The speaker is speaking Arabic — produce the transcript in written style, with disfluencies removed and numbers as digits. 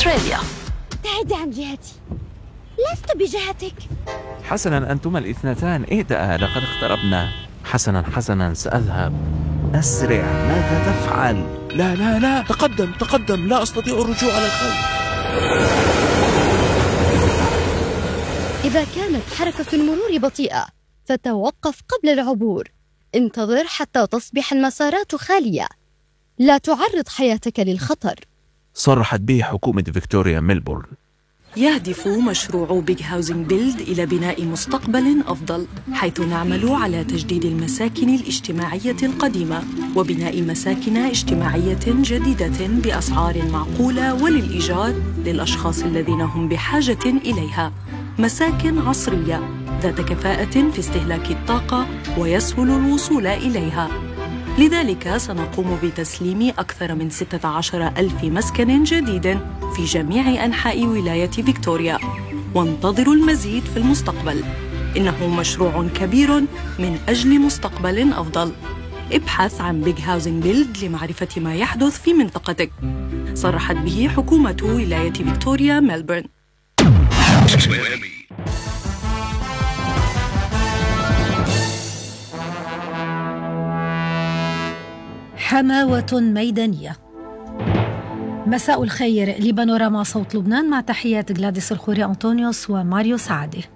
أستراليا. ابتعدي عن جهتي، لست بجهتك. حسنا، أنتما الاثنتان اهدأ، لقد اقتربنا. حسنا سأذهب. أسرع، ماذا تفعل؟ لا، تقدم، لا أستطيع الرجوع على الخلف. إذا كانت حركة المرور بطيئة فتوقف قبل العبور. انتظر حتى تصبح المسارات خالية. لا تعرض حياتك للخطر. صرحت به حكومة فيكتوريا ميلبورن. يهدف مشروع بيج هاوزنج بيلد إلى بناء مستقبل أفضل، حيث نعمل على تجديد المساكن الاجتماعية القديمة وبناء مساكن اجتماعية جديدة بأسعار معقولة وللإيجار للأشخاص الذين هم بحاجة إليها. مساكن عصرية ذات كفاءة في استهلاك الطاقة ويسهل الوصول إليها. لذلك سنقوم بتسليم أكثر من 16,000 مسكن جديد في جميع أنحاء ولاية فيكتوريا، وانتظروا المزيد في المستقبل. إنه مشروع كبير من أجل مستقبل أفضل. ابحث عن بيج هاوزنج بيلد لمعرفة ما يحدث في منطقتك. صرحت به حكومة ولاية فيكتوريا ميلبورن. حماوة ميدانية. مساء الخير لبانوراما صوت لبنان، مع تحيات غلاديس الخوري أنطونيوس وماريو سعدي.